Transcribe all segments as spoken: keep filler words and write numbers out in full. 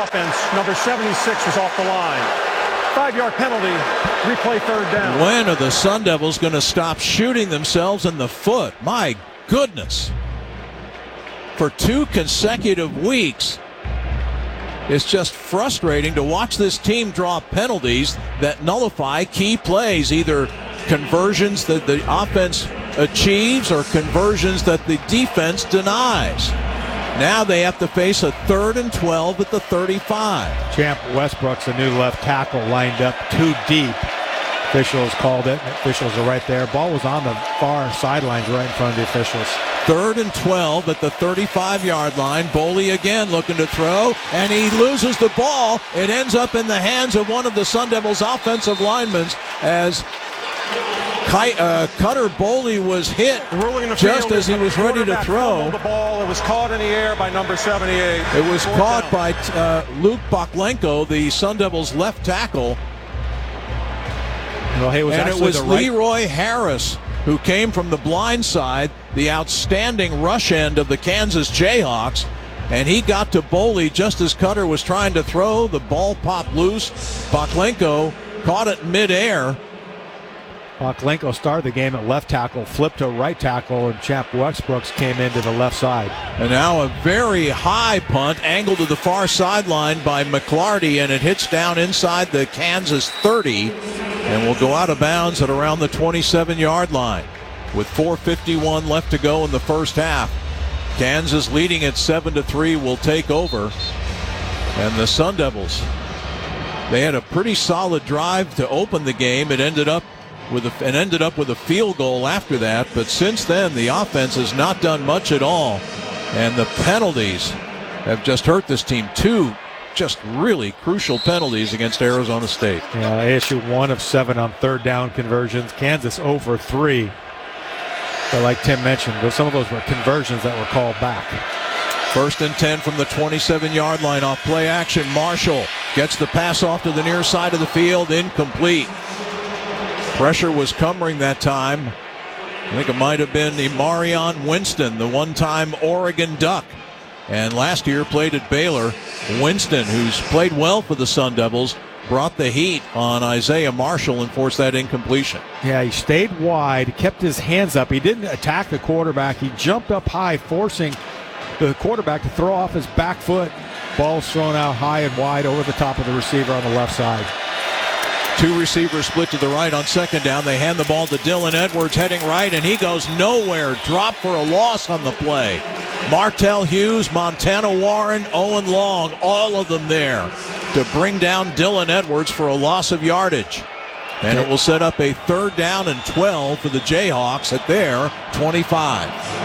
offense. Number seventy-six was off the line. Five-yard penalty, replay third down. When are the Sun Devils going to stop shooting themselves in the foot? My goodness. For two consecutive weeks, it's just frustrating to watch this team draw penalties that nullify key plays, either conversions that the offense achieves or conversions that the defense denies. Now they have to face a third and twelve at the thirty-five. Champ Westbrook's a new left tackle lined up too deep. Officials called it. Officials are right there. Ball was on the far sidelines right in front of the officials. Third and twelve at the thirty-five-yard line. Boley again looking to throw, and he loses the ball. It ends up in the hands of one of the Sun Devils' offensive linemen as Uh, Cutter Boley was hit just as he was ready to throw. The ball, it was caught in the air by number seventy-eight. It was caught by uh, Luke Baklenko, the Sun Devils' left tackle. Well, it was and it was the right... Leroy Harris who came from the blind side, the outstanding rush end of the Kansas Jayhawks. And he got to Boley just as Cutter was trying to throw. The ball popped loose. Baklenko caught it midair. Baklenko started the game at left tackle, flipped to right tackle, and Champ Westbrooks came into the left side. And now a very high punt angled to the far sideline by McClarty, and it hits down inside the Kansas thirty and will go out of bounds at around the twenty-seven-yard line. With four fifty-one left to go in the first half, Kansas leading at seven to three will take over. And the Sun Devils, they had a pretty solid drive to open the game. It ended up with a, and ended up with a field goal after that. But since then, the offense has not done much at all. And the penalties have just hurt this team. Two just really crucial penalties against Arizona State. Yeah, they issued one of seven on third down conversions. Kansas over three. But like Tim mentioned, some of those were conversions that were called back. First and ten from the twenty-seven-yard line off play action. Marshall gets the pass off to the near side of the field. Incomplete. Pressure was covering that time. I think it might have been the Marion Winston, the one-time Oregon Duck. And last year played at Baylor. Winston, who's played well for the Sun Devils, brought the heat on Isaiah Marshall and forced that incompletion. Yeah, he stayed wide, kept his hands up. He didn't attack the quarterback. He jumped up high, forcing the quarterback to throw off his back foot. Ball's thrown out high and wide over the top of the receiver on the left side. Two receivers split to the right on second down. They hand the ball to Dylan Edwards heading right, and he goes nowhere. Drop for a loss on the play. Martell Hughes, Montana Warren, Owen Long, all of them there to bring down Dylan Edwards for a loss of yardage. And it will set up a third down and twelve for the Jayhawks at their twenty-five.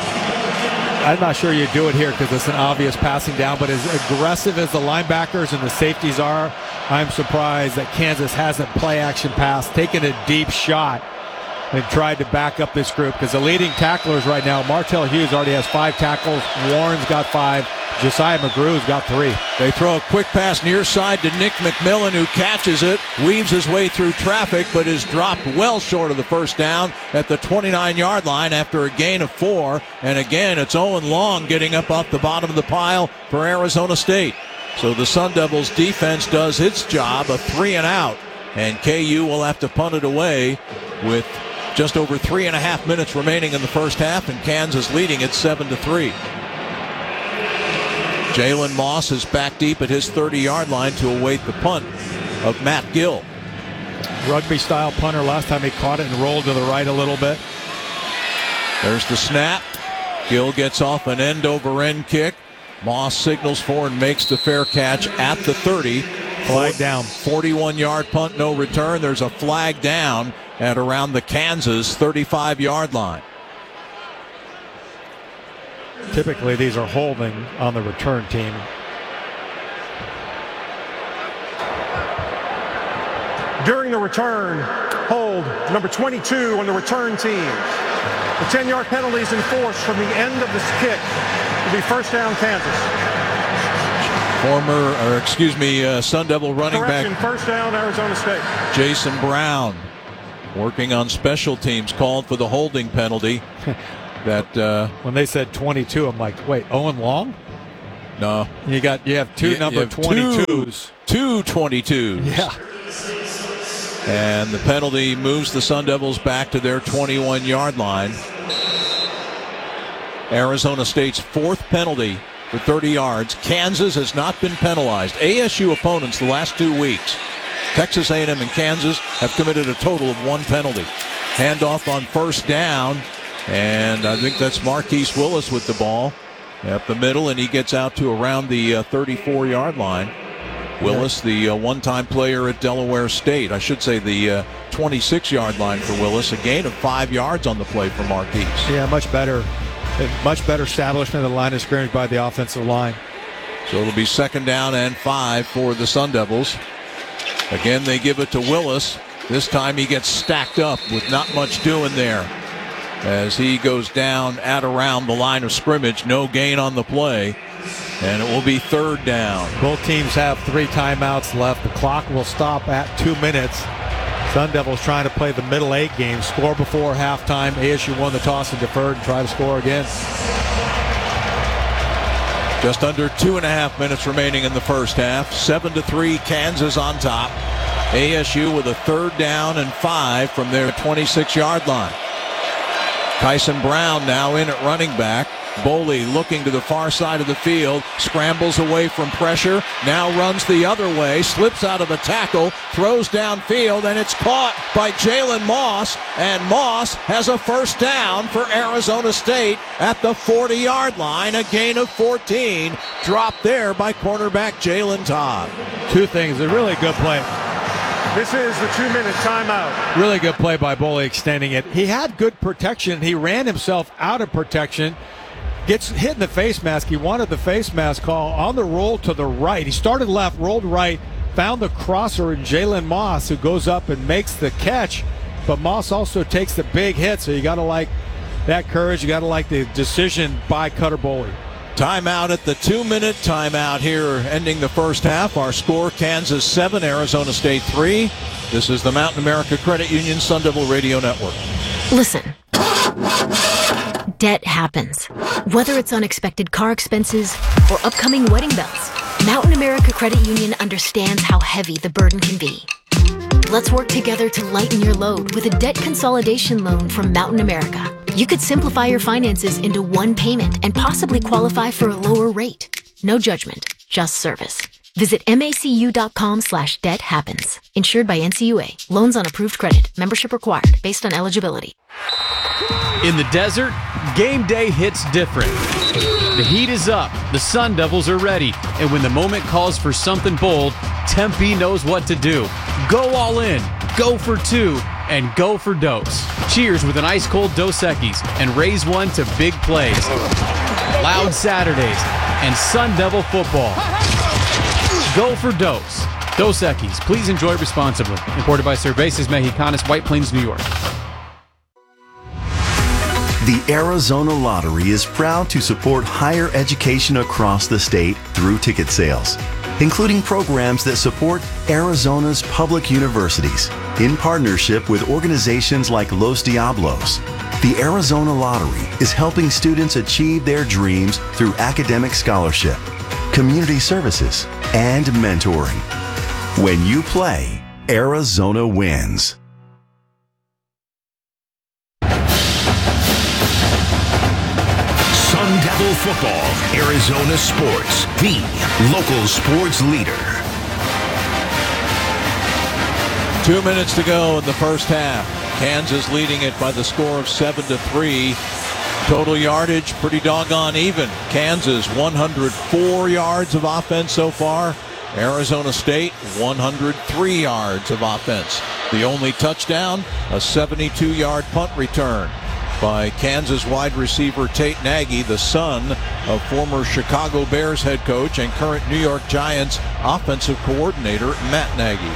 I'm not sure you do it here because it's an obvious passing down, but as aggressive as the linebackers and the safeties are, I'm surprised that Kansas hasn't play action pass, taken a deep shot, and tried to back up this group because the leading tacklers right now, Martell Hughes already has five tackles, Warren's got five, Josiah McGrew's got three. They throw a quick pass near side to Nick McMillan, who catches it, weaves his way through traffic, but is dropped well short of the first down at the twenty-nine-yard line after a gain of four. And again, it's Owen Long getting up off the bottom of the pile for Arizona State. So the Sun Devils defense does its job, a three and out, and K U will have to punt it away with just over three and a half minutes remaining in the first half, and Kansas leading at seven to three. Jalen Moss is back deep at his thirty-yard line to await the punt of Matt Gill. Rugby-style punter. Last time he caught it and rolled to the right a little bit. There's the snap. Gill gets off an end-over-end kick. Moss signals for and makes the fair catch at the thirty. Flag down. forty-one-yard punt, no return. There's a flag down at around the Kansas thirty-five-yard line. Typically, these are holding on the return team. During the return, hold number twenty-two on the return team. The ten-yard penalty is enforced from the end of this kick. It'll be first down, Kansas. Former, or excuse me, uh, Sun Devil running Correction, back. First down, Arizona State. Jason Brown, working on special teams, called for the holding penalty. That uh, when they said twenty-two, I'm like, wait, Owen Long? No. You got you have two You- number you have twenty-twos. Two, two twenty-twos. Yeah. And the penalty moves the Sun Devils back to their twenty-one-yard line. Arizona State's fourth penalty for thirty yards. Kansas has not been penalized. A S U opponents the last two weeks, Texas A and M and Kansas, have committed a total of one penalty. Handoff on first down, and I think that's Marquise Willis with the ball up the middle, and he gets out to around the uh, thirty-four-yard line. Willis, the uh, one-time player at Delaware State. I should say the uh, twenty-six-yard line for Willis. A gain of five yards on the play for Marquise. Yeah, much better. Much better establishment of the line of scrimmage by the offensive line. So it'll be second down and five for the Sun Devils. Again, they give it to Willis. This time he gets stacked up with not much doing there as he goes down at around the line of scrimmage. No gain on the play, and it will be third down. Both teams have three timeouts left. The clock will stop at two minutes. Sun Devils trying to play the middle eight game, score before halftime. A S U won the toss and deferred and try to score again. Just under two and a half minutes remaining in the first half. Seven to three, Kansas on top. A S U with a third down and five from their twenty-six-yard line. Kyson Brown now in at running back. Boley looking to the far side of the field, scrambles away from pressure, now runs the other way, slips out of a tackle, throws downfield, and it's caught by Jalen Moss, and Moss has a first down for Arizona State at the forty-yard line, a gain of fourteen, dropped there by cornerback Jalen Todd. Two things, a really good play. This is the two-minute timeout. Really good play by Boley extending it. He had good protection. He ran himself out of protection. Gets hit in the face mask. He wanted the face mask call on the roll to the right. He started left, rolled right, found the crosser in Jalen Moss, who goes up and makes the catch. But Moss also takes the big hit, so you got to like that courage. You got to like the decision by Cutter Boley. Timeout at the two-minute timeout here, ending the first half. Our score, Kansas seven, Arizona State three. This is the Mountain America Credit Union Sun Devil Radio Network. Listen. Debt happens. Whether it's unexpected car expenses or upcoming wedding bells, Mountain America Credit Union understands how heavy the burden can be. Let's work together to lighten your load with a debt consolidation loan from Mountain America. You could simplify your finances into one payment and possibly qualify for a lower rate. No judgment, just service. Visit macu.com slash debt happens. Insured by N C U A. Loans on approved credit. Membership required based on eligibility. In the desert, game day hits different. The heat is up, the Sun Devils are ready, and when the moment calls for something bold, Tempe knows what to do. Go all in, go for two, and go for Dos. Cheers with an ice-cold Dos Equis and raise one to big plays. Loud Saturdays and Sun Devil football. Go for Dos. Dos Equis. Please enjoy responsibly. Imported by Cervezas Mexicanas, White Plains, New York. The Arizona Lottery is proud to support higher education across the state through ticket sales, including programs that support Arizona's public universities in partnership with organizations like Los Diablos. The Arizona Lottery is helping students achieve their dreams through academic scholarship, community services, and mentoring. When you play, Arizona wins. Sun Devil Football, Arizona Sports, the local sports leader. Two minutes to go in the first half. Kansas leading it by the score of seven to three. Total yardage pretty doggone even. Kansas one hundred four yards of offense so far. Arizona State one hundred three yards of offense. The only touchdown, a seventy-two-yard punt return by Kansas wide receiver Tate Nagy, the son of former Chicago Bears head coach and current New York Giants offensive coordinator Matt Nagy.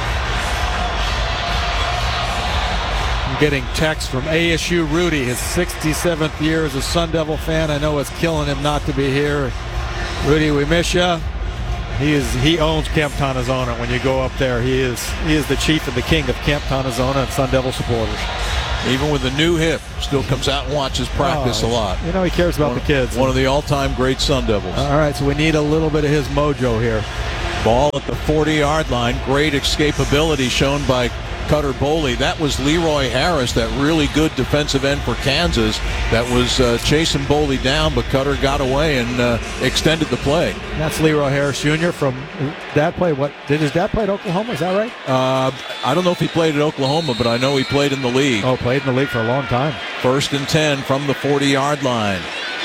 I'm getting text from A S U Rudy, his sixty-seventh year as a Sun Devil fan. I know it's killing him not to be here. Rudy, we miss you. He is he owns Camp Tonazona. When you go up there, he is he is the chief and the king of Camp Tonazona and Sun Devil supporters. Even with a new hip, still comes out and watches practice Oh, a lot. You know he cares about one, the kids. One of the all-time great Sun Devils. All right, so we need a little bit of his mojo here. Ball at the forty-yard line. Great escapability shown by Cutter Boley. That was Leroy Harris, that really good defensive end for Kansas that was uh, chasing Boley down, but Cutter got away and uh, extended the play. That's Leroy Harris Junior from dad play. What did his dad play at Oklahoma? Is that right? Uh, I don't know if he played at Oklahoma, but I know he played in the league. Oh, played in the league for a long time. First and ten from the forty-yard line.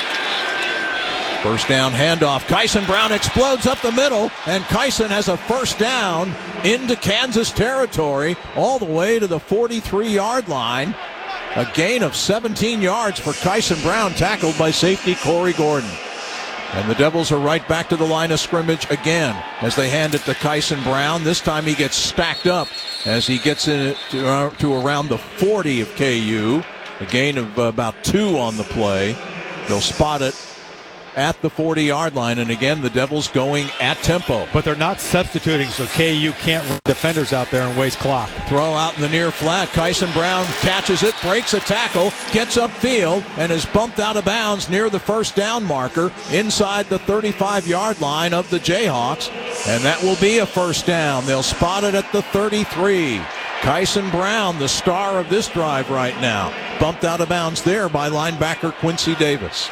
First down handoff. Kyson Brown explodes up the middle, and Kyson has a first down into Kansas territory all the way to the forty-three-yard line. A gain of seventeen yards for Kyson Brown, tackled by safety Corey Gordon. And the Devils are right back to the line of scrimmage again as they hand it to Kyson Brown. This time he gets stacked up as he gets in it to, uh, to around the forty of K U. A gain of uh, about two on the play. They'll spot it at the forty-yard line, and again the Devils going at tempo. But they're not substituting, so K U can't run defenders out there and waste clock. Throw out in the near flat. Kyson Brown catches it, breaks a tackle, gets upfield, and is bumped out of bounds near the first down marker inside the thirty-five-yard line of the Jayhawks, and that will be a first down. They'll spot it at the thirty-three. Kyson Brown, the star of this drive right now, bumped out of bounds there by linebacker Quincy Davis.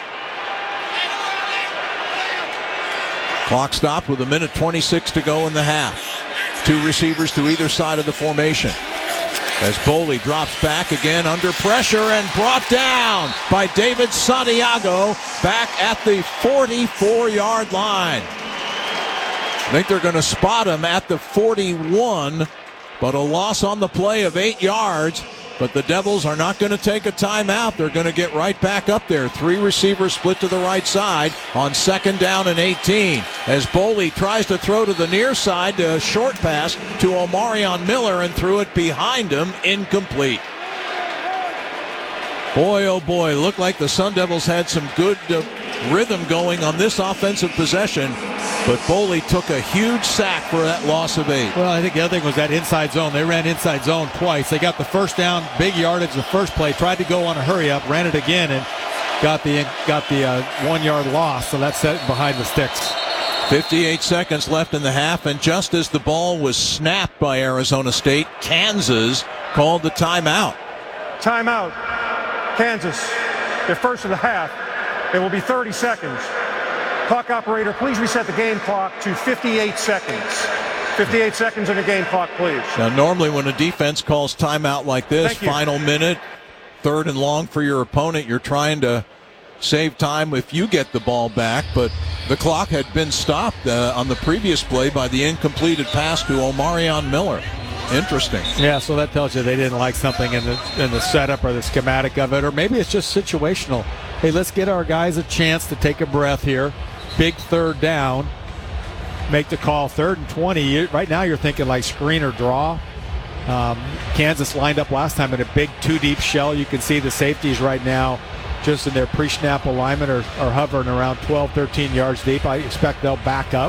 Clock stopped with a minute twenty-six to go in the half. Two receivers to either side of the formation. As Boley drops back again under pressure and brought down by David Santiago back at the forty-four-yard line. I think they're going to spot him at the forty-one, but a loss on the play of eight yards. But the Devils are not going to take a timeout. They're going to get right back up there. Three receivers split to the right side on second down and eighteen. As Boley tries to throw to the near side, a short pass to Omarion Miller and threw it behind him, incomplete. Boy, oh boy, looked like the Sun Devils had some good uh, rhythm going on this offensive possession, but Boley took a huge sack for that loss of eight. Well, I think the other thing was that inside zone. They ran inside zone twice. They got the first down, big yardage the first play, tried to go on a hurry up, ran it again, and got the got the uh, one-yard loss, so that's set behind the sticks. fifty-eight seconds left in the half, and just as the ball was snapped by Arizona State, Kansas called the timeout. Timeout. Kansas, their first of the half. It will be thirty seconds. Clock operator, please reset the game clock to fifty-eight seconds. fifty-eight seconds on the game clock, please. Now, normally when a defense calls timeout like this, final minute, third and long for your opponent, you're trying to save time if you get the ball back, but the clock had been stopped uh, on the previous play by the incompleted pass to Omarion Miller. Interesting. Yeah, so that tells you they didn't like something in the in the setup or the schematic of it, or maybe it's just situational. Hey, let's get our guys a chance to take a breath here. Big third down. Make the call. Third and twenty. You, right now you're thinking like screen or draw. Um, Kansas lined up last time in a big two-deep shell. You can see the safeties right now just in their pre-snap alignment are, are hovering around twelve, thirteen yards deep. I expect they'll back up.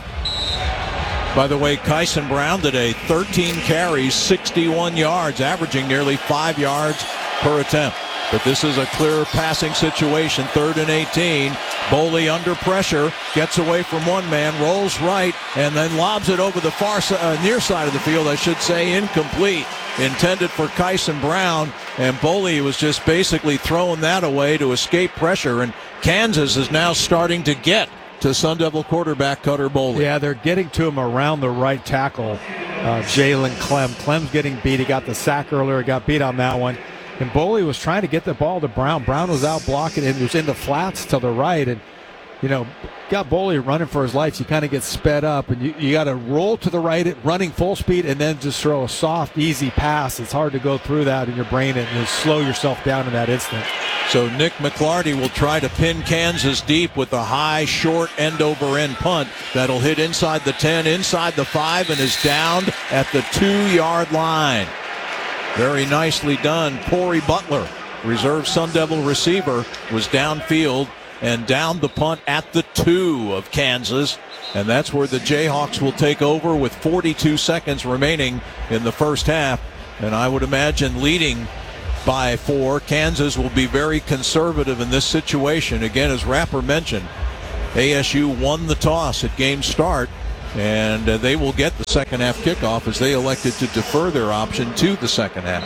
By the way, Kyson Brown today, thirteen carries, sixty-one yards, averaging nearly five yards per attempt. But this is a clear passing situation, third and eighteen. Boley under pressure, gets away from one man, rolls right, and then lobs it over the far uh, near side of the field, I should say, incomplete. Intended for Kyson Brown, and Boley was just basically throwing that away to escape pressure, and Kansas is now starting to get to Sun Devil quarterback Cutter Boley. Yeah, they're getting to him around the right tackle, uh, Jalen Clem. Clem's getting beat. He got the sack earlier, got beat on that one. And Boley was trying to get the ball to Brown. Brown was out blocking and was in the flats to the right. And, you know, got Boley running for his life. You kind of get sped up, and you, you got to roll to the right, running full speed, and then just throw a soft, easy pass. It's hard to go through that in your brain and, and slow yourself down in that instant. So Nick McClarty will try to pin Kansas deep with a high, short, end-over-end punt that'll hit inside the ten, inside the five, and is downed at the two-yard line. Very nicely done. Corey Butler, reserve Sun Devil receiver, was downfield and downed the punt at the two of Kansas. And that's where the Jayhawks will take over with forty-two seconds remaining in the first half. And I would imagine leading by four. Kansas will be very conservative in this situation. Again, as Rapper mentioned, A S U won the toss at game start, and uh, they will get the second half kickoff as they elected to defer their option to the second half.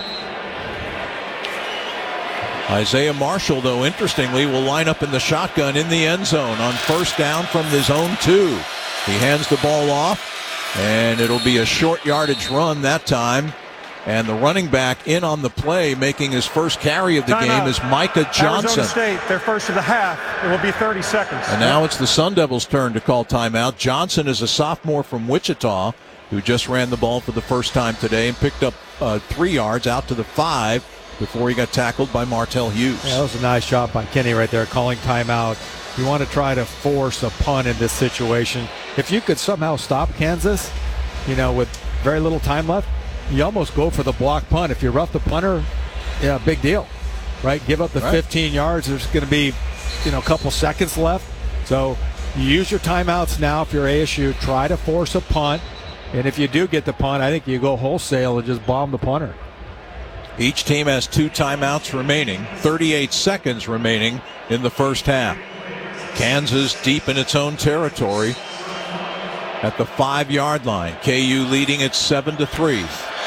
Isaiah Marshall, though, interestingly, will line up in the shotgun in the end zone on first down from the zone two. He hands the ball off, and it'll be a short yardage run that time. And the running back in on the play, making his first carry of the Time game, out. is Micah Johnson. Arizona State, their first of the half. It will be thirty seconds. And now it's the Sun Devils' turn to call timeout. Johnson is a sophomore from Wichita who just ran the ball for the first time today and picked up uh, three yards out to the five before he got tackled by Martell Hughes. Yeah, that was a nice job by Kenny right there, calling timeout. You want to try to force a punt in this situation. If you could somehow stop Kansas, you know, with very little time left, you almost go for the block punt. If you rough the punter, yeah, big deal, right? Give up the right. fifteen yards. There's going to be, you know, a couple seconds left. So you use your timeouts now if you're A S U. Try to force a punt. And if you do get the punt, I think you go wholesale and just bomb the punter. Each team has two timeouts remaining, thirty-eight seconds remaining in the first half. Kansas deep in its own territory at the five-yard line. K U leading at seven to three.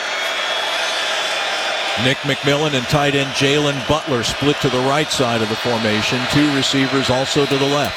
Nick McMillan and tight end Jalen Butler split to the right side of the formation. Two receivers also to the left.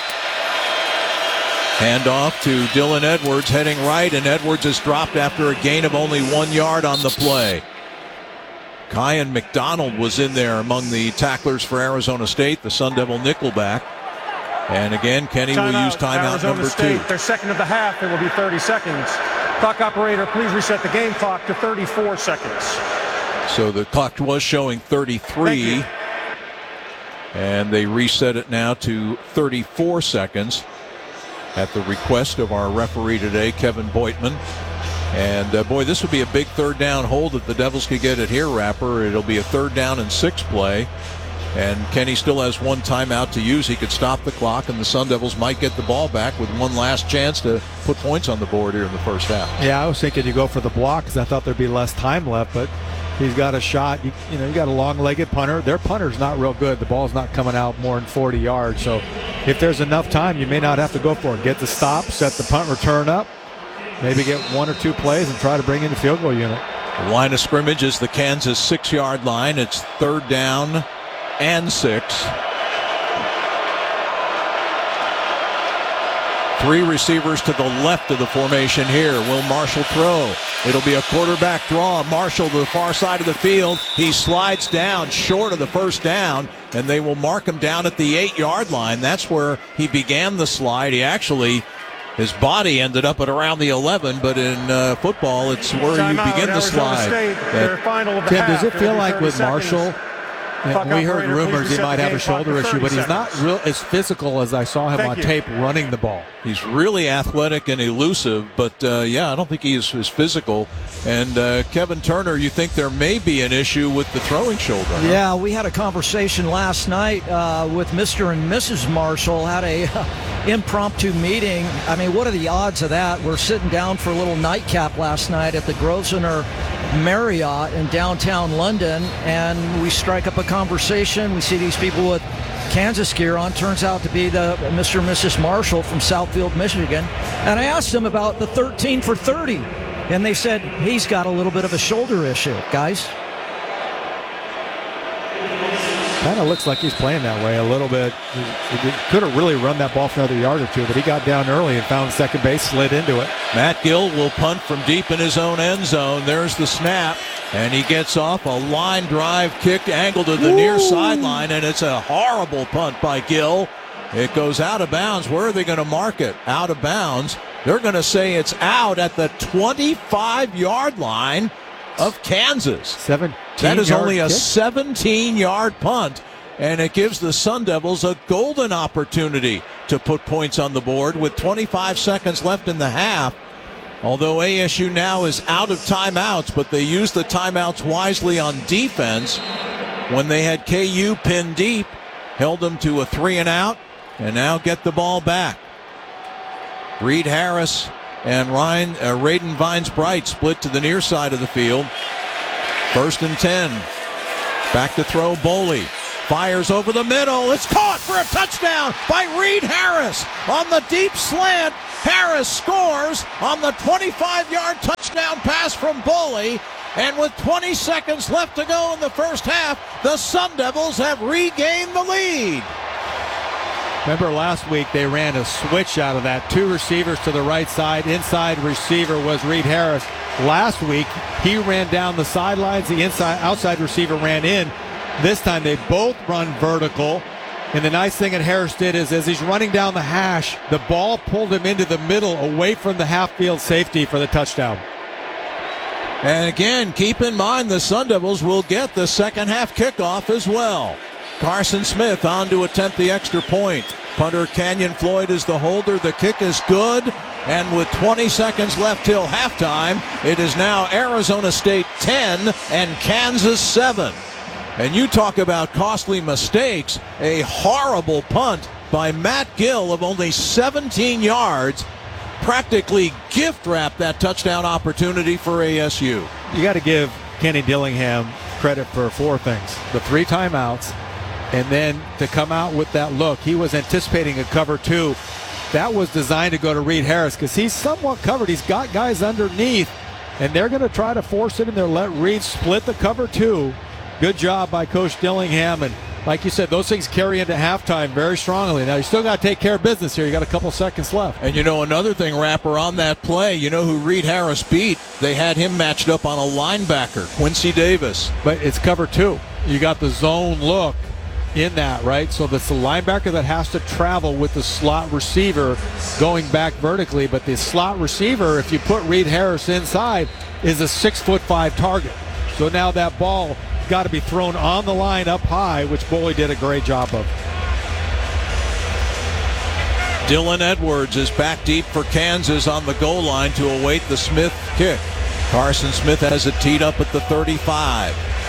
Handoff to Dylan Edwards heading right, and Edwards is dropped after a gain of only one yard on the play. Kyan McDonald was in there among the tacklers for Arizona State, the Sun Devil nickelback. And again, Kenny Time will out. use timeout Arizona number State, two. Their second of the half. It will be thirty seconds. Clock operator, please reset the game clock to thirty-four seconds. So the clock was showing thirty-three. And they reset it now to thirty-four seconds at the request of our referee today, Kevin Boitman. And, uh, boy, this would be a big third down hold if the Devils could get it here, Rapper. It'll be a third down and six play. And Kenny still has one timeout to use. He could stop the clock, and the Sun Devils might get the ball back with one last chance to put points on the board here in the first half. Yeah, I was thinking you go for the block because I thought there'd be less time left, but he's got a shot. You, you know, you got a long-legged punter. Their punter's not real good. The ball's not coming out more than forty yards. So if there's enough time, you may not have to go for it. Get the stop, set the punt return up, maybe get one or two plays and try to bring in the field goal unit. The line of scrimmage is the Kansas six-yard line. It's third down and six. Three receivers to the left of the formation here. Will Marshall throw? It'll be a quarterback draw. Marshall to the far side of the field. He slides down short of the first down, and they will mark him down at the eight-yard line. That's where he began the slide. He actually, his body ended up at around the eleven, but in uh, football, it's where Time you out. begin the Arizona slide. State, their final of the Tim, half. does it It'll feel be like thirty with seconds. Marshall, Clock we heard operator, please rumors he reset might the have a game clock shoulder to issue, but he's thirty not seconds. real as physical as I saw him Thank on you. tape running the ball. He's really athletic and elusive, but uh, yeah, I don't think he is, is physical. And uh, Kevin Turner, you think there may be an issue with the throwing shoulder? Huh? Yeah, we had a conversation last night uh, with Mister and Missus Marshall, had a uh, impromptu meeting. I mean, what are the odds of that? We're sitting down for a little nightcap last night at the Grosvenor Marriott in downtown London, and we strike up a conversation. We see these people with Kansas gear on. Turns out to be the Mister and Missus Marshall from Southfield, Michigan. And I asked them about the thirteen for thirty, and they said he's got a little bit of a shoulder issue, guys. Kind of looks like he's playing that way a little bit. He, he could have really run that ball for another yard or two, but he got down early and found second base, slid into it. Matt Gill will punt from deep in his own end zone. There's the snap, and he gets off a line drive kick angle to the Woo! near sideline, and it's a horrible punt by Gill. It goes out of bounds. Where are they going to mark it? Out of bounds. They're going to say it's out at the twenty-five-yard line of Kansas. seventeen That is only a kick? seventeen-yard punt, and it gives the Sun Devils a golden opportunity to put points on the board with twenty-five seconds left in the half. Although A S U now is out of timeouts, but they used the timeouts wisely on defense when they had K U pinned deep, held them to a three and out, and now get the ball back. Reed Harris and Ryan, uh, Raiden Vines Bright split to the near side of the field. First and ten. Back to throw, Boley. Fires over the middle. It's caught for a touchdown by Reed Harris on the deep slant. Harris scores on the twenty-five-yard touchdown pass from Boley. And with twenty seconds left to go in the first half, the Sun Devils have regained the lead. Remember last week they ran a switch out of that. Two receivers to the right side. Inside receiver was Reed Harris. Last week he ran down the sidelines. The inside outside receiver ran in. This time they both run vertical. And the nice thing that Harris did is as he's running down the hash, the ball pulled him into the middle away from the half-field safety for the touchdown. And again, keep in mind the Sun Devils will get the second half kickoff as well. Carson Smith on to attempt the extra point. Punter Canyon Floyd is the holder. The kick is good. And with twenty seconds left till halftime, it is now Arizona State ten and Kansas seven. And you talk about costly mistakes. A horrible punt by Matt Gill of only seventeen yards practically gift wrapped that touchdown opportunity for A S U. You got to give Kenny Dillingham credit for four things. The three timeouts, and then to come out with that look. He was anticipating a cover two. That was designed to go to Reed Harris because he's somewhat covered. He's got guys underneath, and they're going to try to force it in there, let Reed split the cover two. Good job by Coach Dillingham. And like you said, those things carry into halftime very strongly. Now, you still got to take care of business here. You got a couple seconds left. And you know, another thing, Rapper, on that play, you know who Reed Harris beat? They had him matched up on a linebacker, Quincy Davis. But it's cover two. You got the zone look in that, right? So that's the linebacker that has to travel with the slot receiver going back vertically. But the slot receiver, if you put Reed Harris inside, is a six foot five target. So now that ball got to be thrown on the line up high, which Boley did a great job of. Dylan Edwards is back deep for Kansas on the goal line to await the Smith kick. Carson Smith has it teed up at the thirty-five.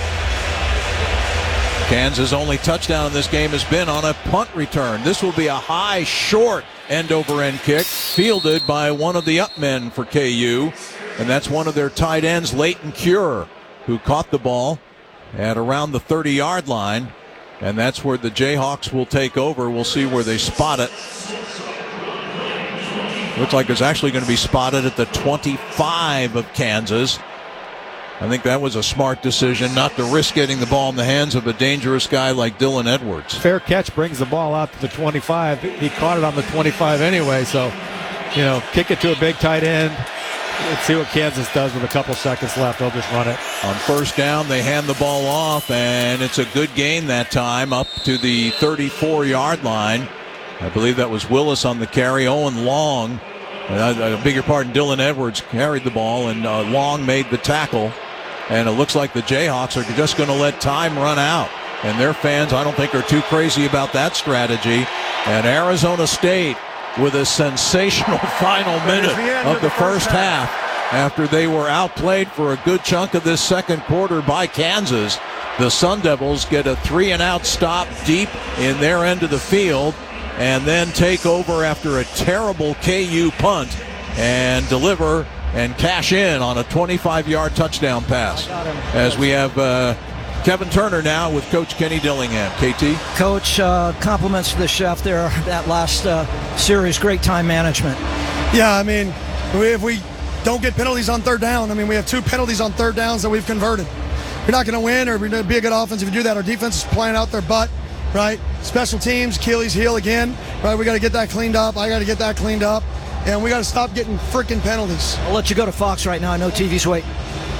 Kansas' only touchdown in this game has been on a punt return. This will be a high, short end-over-end kick fielded by one of the up men for K U, and that's one of their tight ends, Leighton Cure, who caught the ball at around the thirty-yard line, and that's where the Jayhawks will take over. We'll see where they spot it. Looks like it's actually going to be spotted at the twenty-five of Kansas. I think that was a smart decision not to risk getting the ball in the hands of a dangerous guy like Dylan Edwards. Fair catch brings the ball out to the twenty-five. He caught it on the twenty-five anyway, so, you know, kick it to a big tight end. Let's see what Kansas does with a couple seconds left. They'll just run it. On first down, they hand the ball off, and it's a good gain that time up to the thirty-four-yard line. I believe that was Willis on the carry. Owen Long, I, I beg your pardon, Dylan Edwards carried the ball, and uh, Long made the tackle. And it looks like the Jayhawks are just going to let time run out. And their fans, I don't think, are too crazy about that strategy. And Arizona State with a sensational final minute the of of the the first first half. After they were outplayed for a good chunk of this second quarter by Kansas, the Sun Devils get a three and out stop deep in their end of the field and then take over after a terrible K U punt and deliver and cash in on a twenty-five-yard touchdown pass. As we have uh, Kevin Turner now with Coach Kenny Dillingham. K T? Coach, uh, compliments to the chef there. That last uh, series, great time management. Yeah, I mean, if we don't get penalties on third down, I mean, we have two penalties on third downs that we've converted. You're not going to win or be a good offense if you do that. Our defense is playing out their butt, right? Special teams, Achilles heel again, right? We got to get that cleaned up. I got to get that cleaned up. And we got to stop getting freaking penalties. I'll let you go to Fox right now. I know T V's waiting.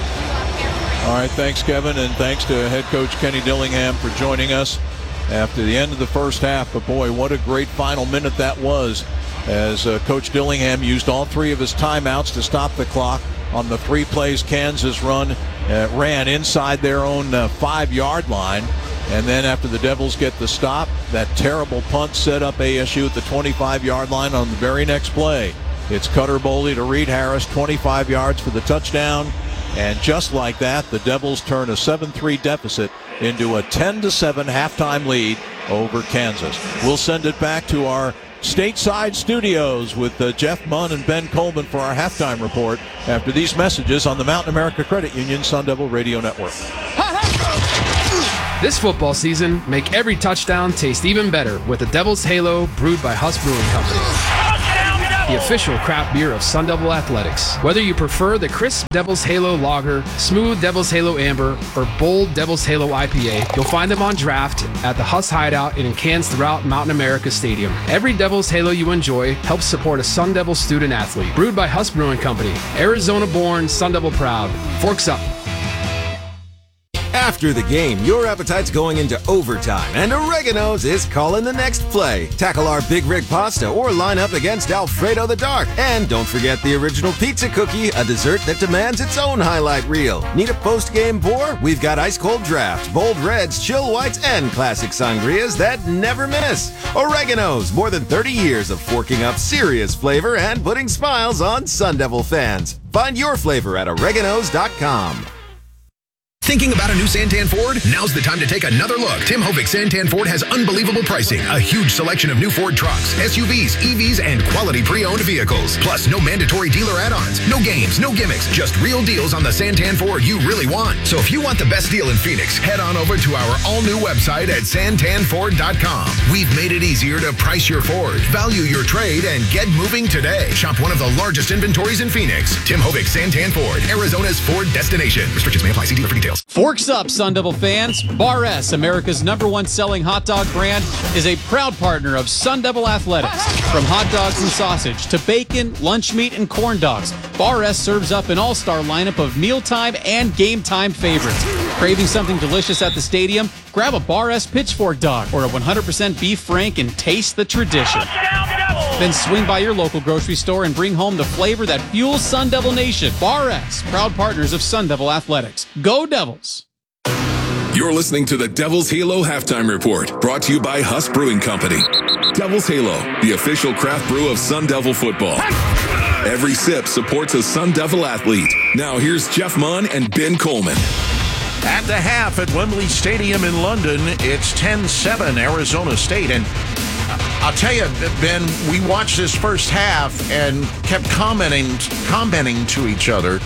All right, thanks, Kevin, and thanks to head coach Kenny Dillingham for joining us after the end of the first half. But, boy, what a great final minute that was as uh, Coach Dillingham used all three of his timeouts to stop the clock on the three plays Kansas run uh, ran inside their own uh, five-yard line. And then after the Devils get the stop, that terrible punt set up A S U at the twenty-five-yard line on the very next play. It's Cutter Boley to Reed Harris, twenty-five yards for the touchdown. And just like that, the Devils turn a seven three deficit into a ten to seven halftime lead over Kansas. We'll send it back to our stateside studios with uh, Jeff Munn and Ben Coleman for our halftime report after these messages on the Mountain America Credit Union Sun Devil Radio Network. This football season, make every touchdown taste even better with the Devil's Halo brewed by Huss Brewing Company. The official craft beer of Sun Devil Athletics. Whether you prefer the crisp Devil's Halo Lager, smooth Devil's Halo Amber, or bold Devil's Halo I P A, you'll find them on draft at the Huss Hideout and in cans throughout Mountain America Stadium. Every Devil's Halo you enjoy helps support a Sun Devil student athlete. Brewed by Huss Brewing Company. Arizona-born, Sun Devil proud. Forks up. After the game, your appetite's going into overtime, and Oregano's is calling the next play. Tackle our Big Rig pasta or line up against Alfredo the Dark. And don't forget the original pizza cookie, a dessert that demands its own highlight reel. Need a post-game pour? We've got ice-cold draft, bold reds, chill whites, and classic sangrias that never miss. Oregano's, more than thirty years of forking up serious flavor and putting smiles on Sun Devil fans. Find your flavor at oreganos dot com. Thinking about a new Santan Ford? Now's the time to take another look. Tim Hovick Santan Ford has unbelievable pricing, a huge selection of new Ford trucks, S U Vs, E Vs, and quality pre-owned vehicles. Plus, no mandatory dealer add-ons, no games, no gimmicks, just real deals on the Santan Ford you really want. So if you want the best deal in Phoenix, head on over to our all-new website at santan ford dot com. We've made it easier to price your Ford, value your trade, and get moving today. Shop one of the largest inventories in Phoenix. Tim Hovick Santan Ford, Arizona's Ford destination. Restrictions may apply. See dealer for details. Forks up, Sun Devil fans. Bar S, America's number one selling hot dog brand, is a proud partner of Sun Devil Athletics. From hot dogs and sausage to bacon, lunch meat, and corn dogs, Bar S serves up an all-star lineup of mealtime and game time favorites. Craving something delicious at the stadium? Grab a Bar S Pitchfork dog or a one hundred percent beef frank and taste the tradition. Then swing by your local grocery store and bring home the flavor that fuels Sun Devil Nation. Bar S, proud partners of Sun Devil Athletics. Go Devils! You're listening to the Devil's Halo Halftime Report, brought to you by Huss Brewing Company. Devil's Halo, the official craft brew of Sun Devil football. Every sip supports a Sun Devil athlete. Now here's Jeff Munn and Ben Coleman. At the half at Wembley Stadium in London, it's ten seven Arizona State. And I'll tell you, Ben, we watched this first half and kept commenting commenting to each other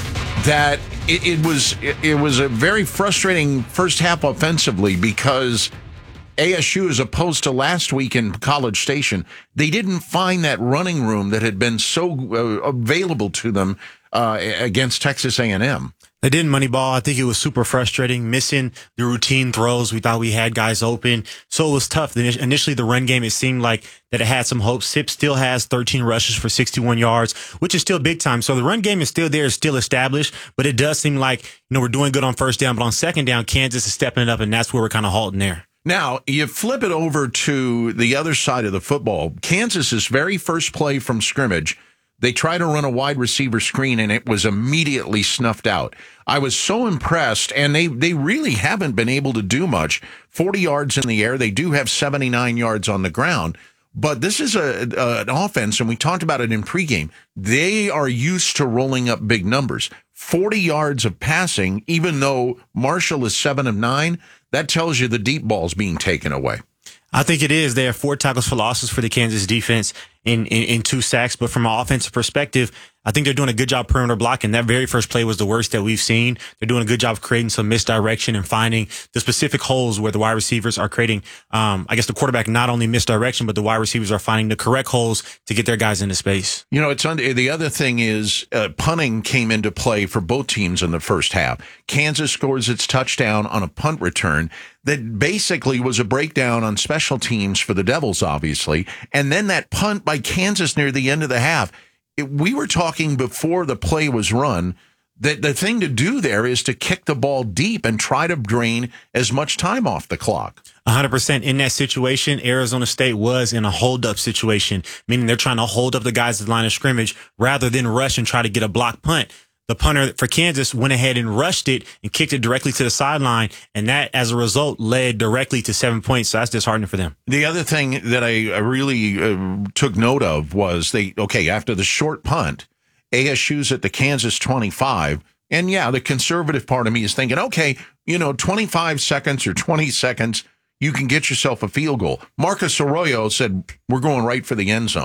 that it, it was it, it was a very frustrating first half offensively because A S U, as opposed to last week in College Station, they didn't find that running room that had been so uh, available to them uh, against Texas A and M. They didn't Moneyball. I think it was super frustrating, missing the routine throws. We thought we had guys open. So it was tough. Initially, the run game, it seemed like that it had some hope. Sip still has thirteen rushes for sixty-one yards, which is still big time. So the run game is still there, it's still established, but it does seem like, you know, we're doing good on first down, but on second down, Kansas is stepping it up, and that's where we're kind of halting there. Now, you flip it over to the other side of the football. Kansas's very first play from scrimmage, they try to run a wide receiver screen, and it was immediately snuffed out. I was so impressed, and they, they really haven't been able to do much. forty yards in the air. They do have seventy-nine yards on the ground. But this is a, a an offense, and we talked about it in pregame. They are used to rolling up big numbers. forty yards of passing, even though Marshall is seven of nine, that tells you the deep ball's being taken away. I think it is. They have four tackles for losses for the Kansas defense in, in, in two sacks. But from an offensive perspective, I think they're doing a good job perimeter blocking. That very first play was the worst that we've seen. They're doing a good job of creating some misdirection and finding the specific holes where the wide receivers are creating, um, I guess the quarterback not only misdirection, but the wide receivers are finding the correct holes to get their guys into space. You know, it's under, the other thing is uh, punting came into play for both teams in the first half. Kansas scores its touchdown on a punt return that basically was a breakdown on special teams for the Devils, obviously. And then that punt by Kansas near the end of the half. It, we were talking before the play was run that the thing to do there is to kick the ball deep and try to drain as much time off the clock. one hundred percent in that situation, Arizona State was in a hold-up situation, meaning they're trying to hold up the guys at the line of scrimmage rather than rush and try to get a block punt. The punter for Kansas went ahead and rushed it and kicked it directly to the sideline, and that, as a result, led directly to seven points. So that's disheartening for them. The other thing that I really uh, took note of was they, okay, after the short punt, A S U's at the Kansas twenty-five, and yeah, the conservative part of me is thinking, okay, you know, twenty-five seconds or twenty seconds, you can get yourself a field goal. Marcus Arroyo said, we're going right for the end zone.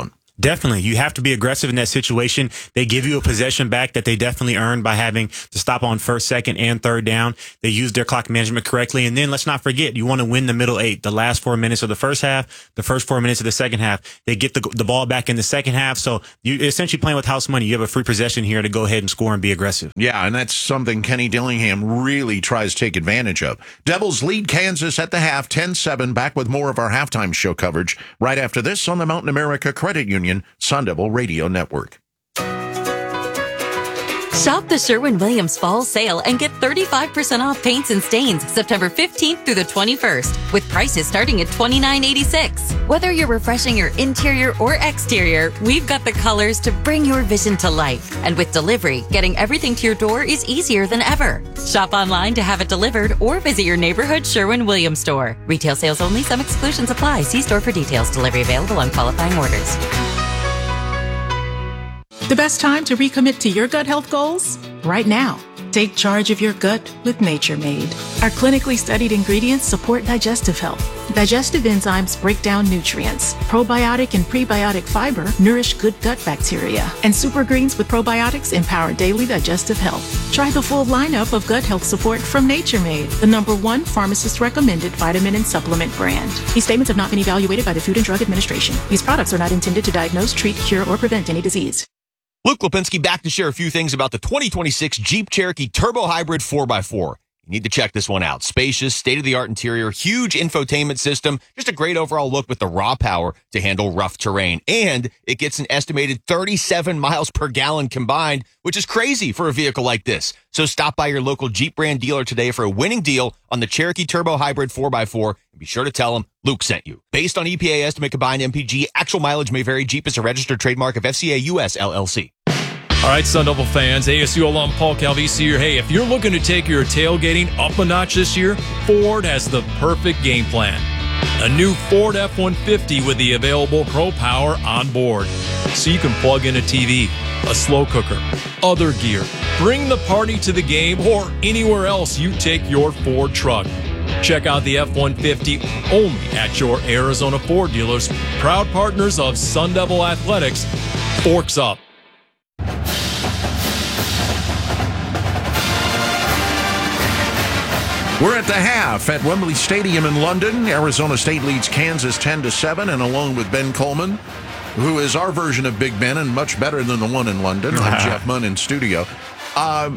Definitely. You have to be aggressive in that situation. They give you a possession back that they definitely earned by having to stop on first, second, and third down. They used their clock management correctly. And then let's not forget, you want to win the middle eight, the last four minutes of the first half, the first four minutes of the second half. They get the, the ball back in the second half. So you're essentially playing with house money. You have a free possession here to go ahead and score and be aggressive. Yeah, and that's something Kenny Dillingham really tries to take advantage of. Devils lead Kansas at the half, ten seven. Back with more of our halftime show coverage right after this on the Mountain America Credit Union Sun Devil Radio Network. Shop the Sherwin-Williams Fall Sale and get thirty-five percent off paints and stains September fifteenth through the twenty-first, with prices starting at twenty-nine eighty-six. Whether you're refreshing your interior or exterior, we've got the colors to bring your vision to life. And with delivery, getting everything to your door is easier than ever. Shop online to have it delivered or visit your neighborhood Sherwin-Williams store. Retail sales only. Some exclusions apply. See store for details. Delivery available on qualifying orders. The best time to recommit to your gut health goals? Right now. Take charge of your gut with Nature Made. Our clinically studied ingredients support digestive health. Digestive enzymes break down nutrients. Probiotic and prebiotic fiber nourish good gut bacteria. And super greens with probiotics empower daily digestive health. Try the full lineup of gut health support from Nature Made, the number one pharmacist-recommended vitamin and supplement brand. These statements have not been evaluated by the Food and Drug Administration. These products are not intended to diagnose, treat, cure, or prevent any disease. Luke Lipinski back to share a few things about the twenty twenty-six Jeep Cherokee Turbo Hybrid four by four. You need to check this one out. Spacious, state-of-the-art interior, huge infotainment system, just a great overall look with the raw power to handle rough terrain. And it gets an estimated thirty-seven miles per gallon combined, which is crazy for a vehicle like this. So stop by your local Jeep brand dealer today for a winning deal on the Cherokee Turbo Hybrid four by four. And be sure to tell them Luke sent you. Based on E P A estimate combined M P G, actual mileage may vary. Jeep is a registered trademark of F C A U S L L C. All right, Sun Devil fans, A S U alum Paul Calvisi here. Hey, if you're looking to take your tailgating up a notch this year, Ford has the perfect game plan. A new Ford F one fifty with the available Pro Power on board. So you can plug in a T V, a slow cooker, other gear. Bring the party to the game or anywhere else you take your Ford truck. Check out the F one fifty only at your Arizona Ford dealers, proud partners of Sun Devil Athletics. Forks up. We're at the half at Wembley Stadium in London. Arizona State leads Kansas ten to seven, and along with Ben Coleman, who is our version of Big Ben and much better than the one in London, I'm Jeff Munn in studio. Uh,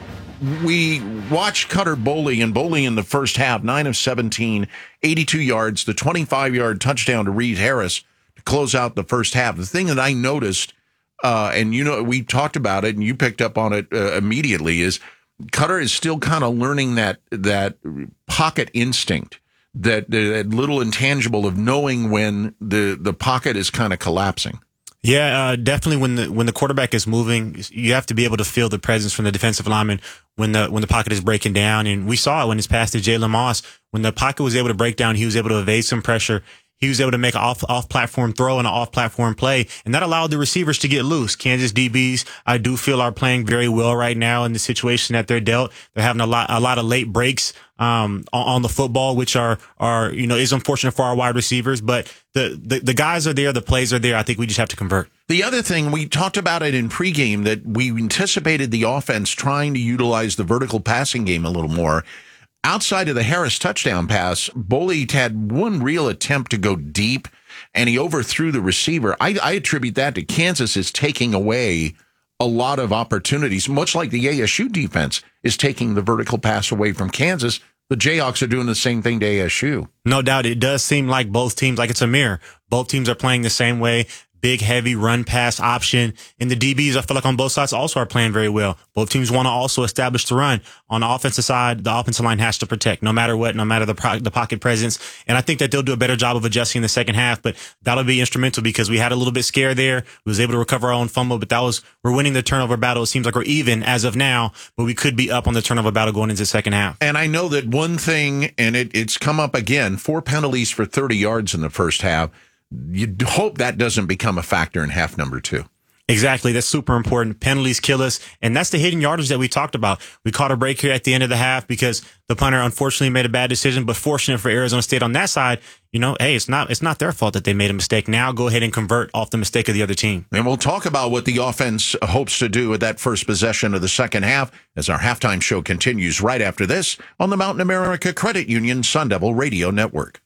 we watched Cutter Boley, and Boley in the first half, nine of seventeen, eighty-two yards, the twenty-five-yard touchdown to Reed Harris to close out the first half. The thing that I noticed, uh, and you know, we talked about it, and you picked up on it uh, immediately, is Cutter is still kind of learning that that pocket instinct, that, that little intangible of knowing when the, the pocket is kind of collapsing. Yeah, uh, definitely. When the when the quarterback is moving, you have to be able to feel the presence from the defensive lineman when the when the pocket is breaking down. And we saw it when his pass to Jalen Moss. When the pocket was able to break down, he was able to evade some pressure. He was able to make an off, off-platform throw and an off-platform play, and that allowed the receivers to get loose. Kansas D Bs, I do feel, are playing very well right now in the situation that they're dealt. They're having a lot, a lot of late breaks um, on, on the football, which are, are you know, is unfortunate for our wide receivers. But the, the the guys are there, the plays are there. I think we just have to convert. The other thing, we talked about it in pregame, that we anticipated the offense trying to utilize the vertical passing game a little more. Outside of the Harris touchdown pass, Boley had one real attempt to go deep, and he overthrew the receiver. I, I attribute that to Kansas is taking away a lot of opportunities, much like the A S U defense is taking the vertical pass away from Kansas. The Jayhawks are doing the same thing to A S U. No doubt. It does seem like both teams, like it's a mirror. Both teams are playing the same way. Big, heavy run pass option. And the D Bs, I feel like on both sides also are playing very well. Both teams want to also establish the run. On the offensive side, the offensive line has to protect no matter what, no matter the pro- the pocket presence. And I think that they'll do a better job of adjusting in the second half, but that'll be instrumental because we had a little bit scared there. We was able to recover our own fumble, but that was, we're winning the turnover battle. It seems like we're even as of now, but we could be up on the turnover battle going into the second half. And I know that one thing, and it, it's come up again, four penalties for thirty yards in the first half. You hope that doesn't become a factor in half number two. Exactly. That's super important. Penalties kill us. And that's the hidden yardage that we talked about. We caught a break here at the end of the half because the punter unfortunately made a bad decision, but fortunate for Arizona State on that side, you know, hey, it's not it's not their fault that they made a mistake. Now go ahead and convert off the mistake of the other team. And we'll talk about what the offense hopes to do with that first possession of the second half as our halftime show continues right after this on the Mountain America Credit Union Sun Devil Radio Network.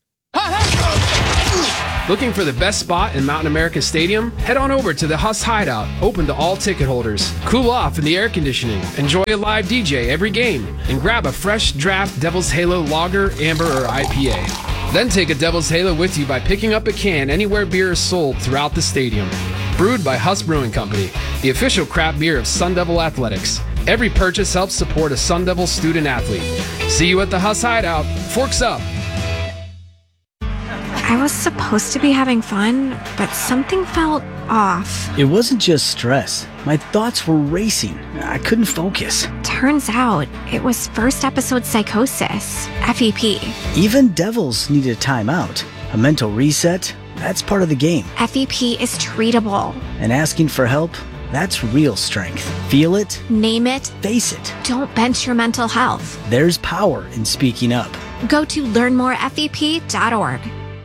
Looking for the best spot in Mountain America Stadium? Head on over to the Huss Hideout, open to all ticket holders. Cool off in the air conditioning, enjoy a live D J every game, and grab a fresh draft Devil's Halo Lager, Amber, or I P A. Then take a Devil's Halo with you by picking up a can anywhere beer is sold throughout the stadium. Brewed by Huss Brewing Company, the official craft beer of Sun Devil Athletics. Every purchase helps support a Sun Devil student athlete. See you at the Huss Hideout. Forks up. I was supposed to be having fun, but something felt off. It wasn't just stress. My thoughts were racing. I couldn't focus. Turns out it was first episode psychosis, F E P. Even devils need a timeout. A mental reset, that's part of the game. F E P is treatable. And asking for help, that's real strength. Feel it. Name it. Face it. Don't bench your mental health. There's power in speaking up. Go to learn more F E P dot org.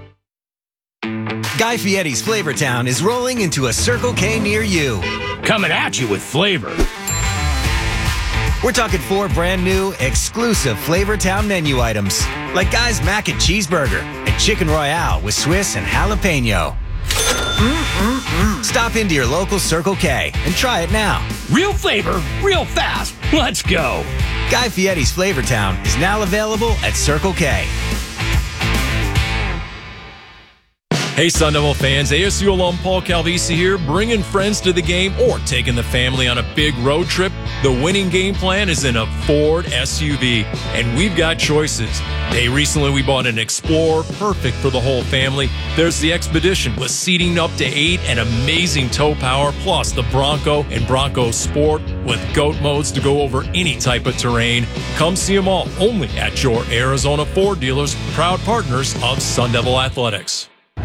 Guy Fieri's Flavortown is rolling into a Circle K near you. Coming at you with flavor. We're talking four brand new, exclusive Flavortown menu items, like Guy's Mac and Cheeseburger and Chicken Royale with Swiss and jalapeno. Mm-mm-mm. Stop into your local Circle K and try it now. Real flavor, real fast. Let's go. Guy Fieri's Flavortown is now available at Circle K. Hey, Sun Devil fans, A S U alum Paul Calvisi here, bringing friends to the game or taking the family on a big road trip. The winning game plan is in a Ford S U V, and we've got choices. Hey, recently we bought an Explorer, perfect for the whole family. There's the Expedition with seating up to eight and amazing tow power, plus the Bronco and Bronco Sport with GOAT modes to go over any type of terrain. Come see them all only at your Arizona Ford dealers, proud partners of Sun Devil Athletics.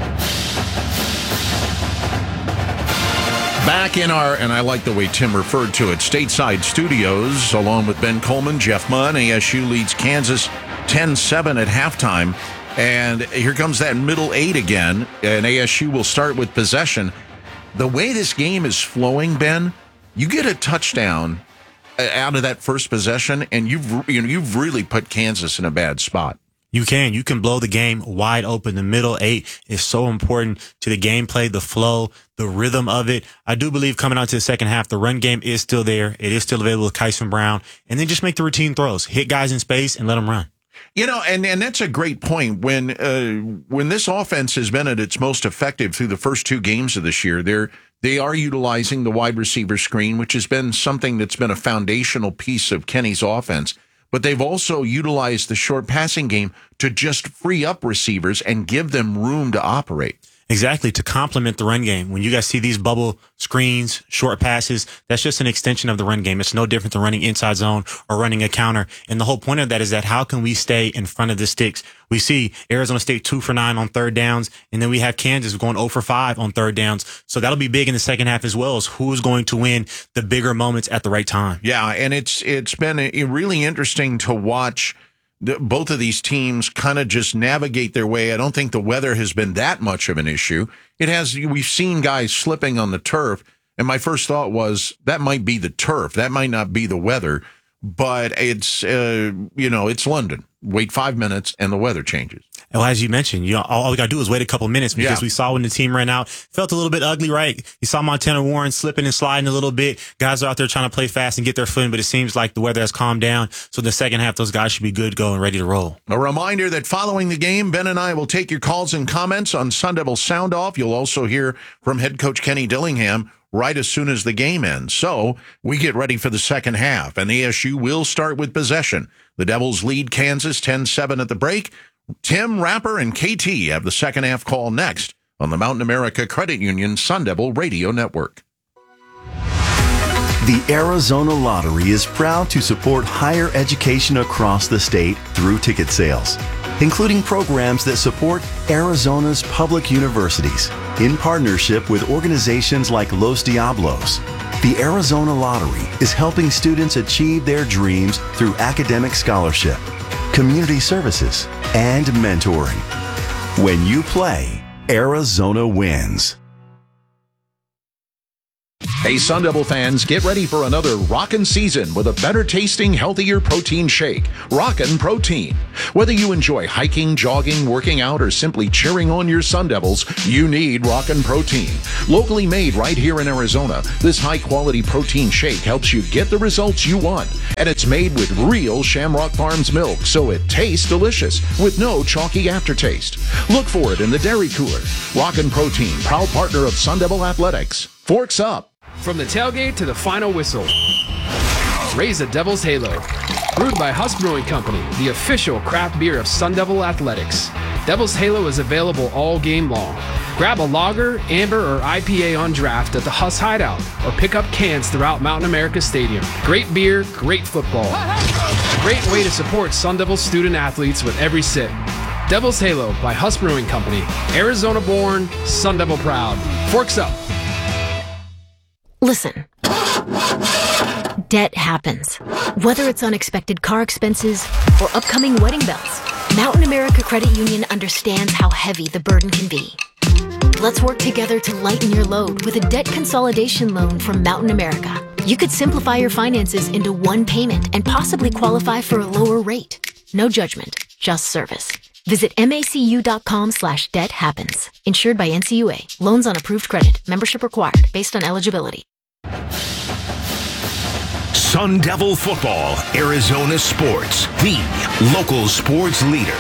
Back in our, and I like the way Tim referred to it, stateside studios, along with Ben Coleman, Jeff Munn. A S U leads Kansas ten seven at halftime. And here comes that middle eight again, and A S U will start with possession. The way this game is flowing, Ben, you get a touchdown out of that first possession, and you've you know, you've really put Kansas in a bad spot. You can. You can blow the game wide open. The middle eight is so important to the gameplay, the flow, the rhythm of it. I do believe coming out to the second half, the run game is still there. It is still available with Kyson Brown. And then just make the routine throws. Hit guys in space and let them run. You know, and, and that's a great point. When uh, when this offense has been at its most effective through the first two games of this year, they're they are utilizing the wide receiver screen, which has been something that's been a foundational piece of Kenny's offense. But they've also utilized the short passing game to just free up receivers and give them room to operate. Exactly, to complement the run game. When you guys see these bubble screens, short passes, that's just an extension of the run game. It's no different than running inside zone or running a counter. And the whole point of that is that how can we stay in front of the sticks? We see Arizona State two for nine on third downs, and then we have Kansas going zero for five on third downs. So that'll be big in the second half as well, as who's going to win the bigger moments at the right time. Yeah, and it's it's been a, really interesting to watch the, both of these teams kind of just navigate their way. I don't think the weather has been that much of an issue. It has. We've seen guys slipping on the turf, and my first thought was that might be the turf. That might not be the weather, but it's uh, you know it's London. Wait five minutes and the weather changes. Well, as you mentioned, you know, all we got to do is wait a couple minutes because yeah. we saw when the team ran out, felt a little bit ugly, right? You saw Montana Warren slipping and sliding a little bit. Guys are out there trying to play fast and get their footing, but it seems like the weather has calmed down. So in the second half, those guys should be good, go, and ready to roll. A reminder that following the game, Ben and I will take your calls and comments on Sun Devil Sound Off. You'll also hear from head coach Kenny Dillingham right as soon as the game ends. So we get ready for the second half, and A S U will start with possession. The Devils lead Kansas ten seven at the break. Tim, Rapper, and K T have the second half call next on the Mountain America Credit Union Sun Devil Radio Network. The Arizona Lottery is proud to support higher education across the state through ticket sales, including programs that support Arizona's public universities in partnership with organizations like Los Diablos. The Arizona Lottery is helping students achieve their dreams through academic scholarship, community services, and mentoring. When you play, Arizona wins. Hey, Sun Devil fans, get ready for another rockin' season with a better tasting, healthier protein shake. Rockin' Protein. Whether you enjoy hiking, jogging, working out, or simply cheering on your Sun Devils, you need Rockin' Protein. Locally made right here in Arizona, this high-quality protein shake helps you get the results you want. And it's made with real Shamrock Farms milk, so it tastes delicious with no chalky aftertaste. Look for it in the dairy cooler. Rockin' Protein, proud partner of Sun Devil Athletics. Forks up. From the tailgate to the final whistle, raise a Devil's Halo. Brewed by Huss Brewing Company, the official craft beer of Sun Devil Athletics. Devil's Halo is available all game long. Grab a lager, amber, or I P A on draft at the Huss Hideout, or pick up cans throughout Mountain America Stadium. Great beer, great football. Great way to support Sun Devil student athletes with every sip. Devil's Halo by Huss Brewing Company. Arizona born, Sun Devil proud. Forks up. Listen. Debt happens. Whether it's unexpected car expenses or upcoming wedding bells, Mountain America Credit Union understands how heavy the burden can be. Let's work together to lighten your load with a debt consolidation loan from Mountain America. You could simplify your finances into one payment and possibly qualify for a lower rate. No judgment, just service. Visit macu.com slash debt happens. Insured by N C U A. Loans on approved credit. Membership required based on eligibility. Sun Devil Football, Arizona Sports, the local sports leader.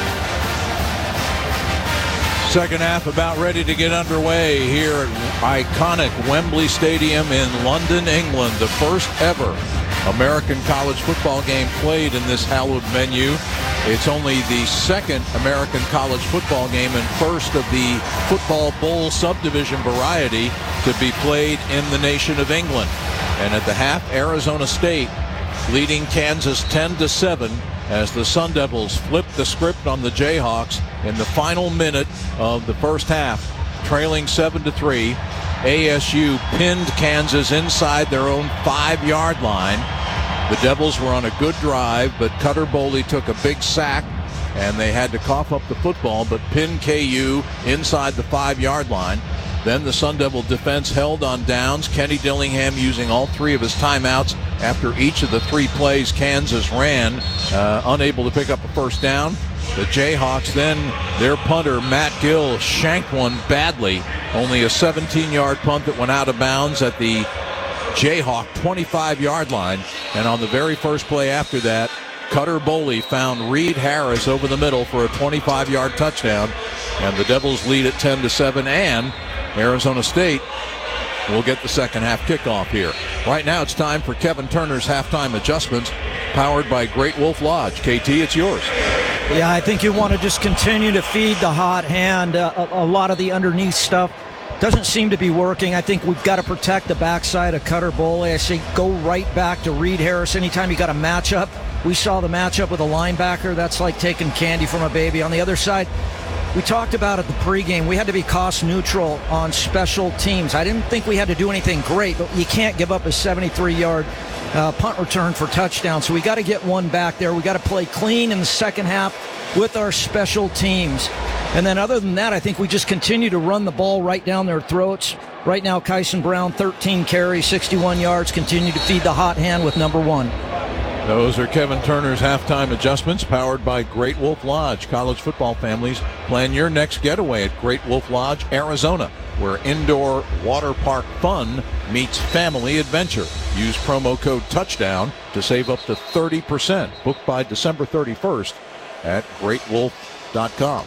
Second half about ready to get underway here at iconic Wembley Stadium in London, England. The first ever American college football game played in this hallowed venue. It's only the second American college football game and first of the Football Bowl subdivision variety to be played in the nation of England. And at the half, Arizona State leading Kansas ten to seven as the Sun Devils flipped the script on the Jayhawks in the final minute of the first half, trailing seven to three. A S U pinned Kansas inside their own five-yard line. The Devils were on a good drive, but Cutter Boley took a big sack, and they had to cough up the football, but pinned K U inside the five-yard line. Then the Sun Devil defense held on downs. Kenny Dillingham using all three of his timeouts after each of the three plays Kansas ran, uh, unable to pick up a first down. The Jayhawks then, their punter, Matt Gill, shanked one badly. Only a seventeen-yard punt that went out of bounds at the Jayhawk twenty-five-yard line. And on the very first play after that, Cutter Boley found Reed Harris over the middle for a twenty-five-yard touchdown. And the Devils lead at ten to seven, and Arizona State will get the second half kickoff here. Right now it's time for Kevin Turner's halftime adjustments, powered by Great Wolf Lodge. K T, it's yours. Yeah, I think you want to just continue to feed the hot hand. Uh, a, a lot of the underneath stuff doesn't seem to be working. I think we've got to protect the backside of Cutter Boley. I say go right back to Reed Harris. Anytime you got a matchup, we saw the matchup with a linebacker. That's like taking candy from a baby. On the other side, we talked about at the pregame, we had to be cost neutral on special teams. I didn't think we had to do anything great, but you can't give up a seventy-three-yard uh, punt return for touchdown. So we got to get one back there. We got to play clean in the second half with our special teams. And then other than that, I think we just continue to run the ball right down their throats. Right now, Kyson Brown, thirteen carries, sixty-one yards, continue to feed the hot hand with number one. Those are Kevin Turner's halftime adjustments, powered by Great Wolf Lodge. College football families, plan your next getaway at Great Wolf Lodge, Arizona, where indoor water park fun meets family adventure. Use promo code TOUCHDOWN to save up to thirty percent. Booked by December thirty-first at great wolf dot com.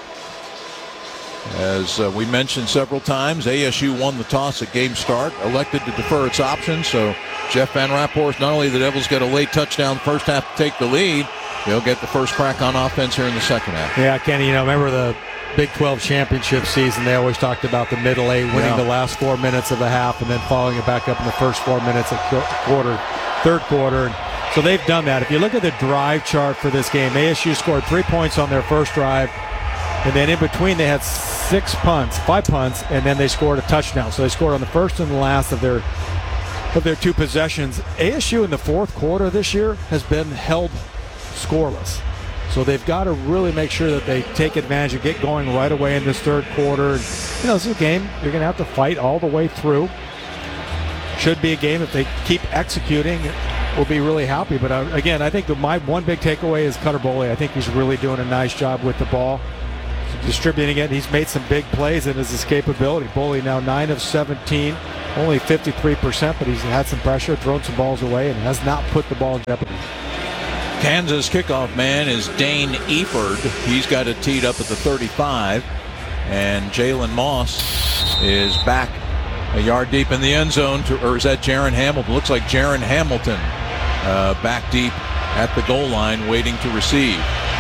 As uh, we mentioned several times, A S U won the toss at game start, elected to defer its options, so Jeff Van Rapphorst, not only the Devils get a late touchdown first half to take the lead, they'll get the first crack on offense here in the second half. Yeah, Kenny, you know, remember the Big twelve championship season, they always talked about the middle eight, winning Yeah. the last four minutes of the half and then following it back up in the first four minutes of qu- quarter, third quarter. So they've done that. If you look at the drive chart for this game, A S U scored three points on their first drive, and then in between they had six punts, five punts, and then they scored a touchdown. So they scored on the first and the last of their of their two possessions. A S U in the fourth quarter this year has been held scoreless. So they've got to really make sure that they take advantage and get going right away in this third quarter. And, you know, this is a game you're going to have to fight all the way through. Should be a game if they keep executing. We'll be really happy. But uh, again, I think the, my one big takeaway is Cutter Boley. I think he's really doing a nice job with the ball, distributing it. He's made some big plays in his escapability. Boley now nine of seventeen, only fifty-three percent, but he's had some pressure, thrown some balls away, and has not put the ball in jeopardy. Kansas kickoff man is Dane Eford. He's got it teed up at the thirty-five. And Jalen Moss is back a yard deep in the end zone. To, or is that Jaron Hamilton? Looks like Jaron Hamilton uh, back deep at the goal line waiting to receive.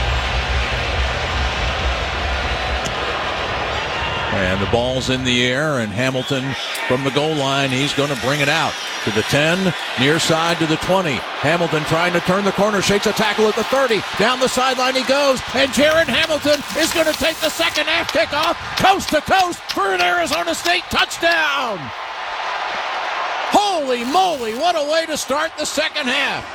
And the ball's in the air, and Hamilton from the goal line, he's going to bring it out to the ten, near side to the twenty. Hamilton trying to turn the corner, shakes a tackle at the thirty. Down the sideline he goes, and Jaron Hamilton is going to take the second half kickoff, coast to coast for an Arizona State touchdown. Holy moly, what a way to start the second half.